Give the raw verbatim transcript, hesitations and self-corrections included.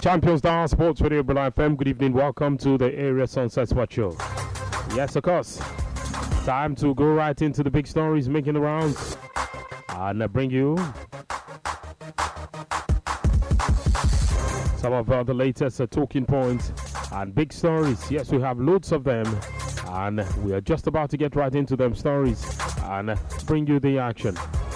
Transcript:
Champions Star Sports Radio Bula F M. Good evening. Welcome to the Area Sunset Sport Show. Yes, of course. Time to go right into the big stories making the rounds and uh, bring you some of uh, the latest uh, talking points and big stories. Yes, we have loads of them, and we are just about to get right into them stories and uh, bring you the action.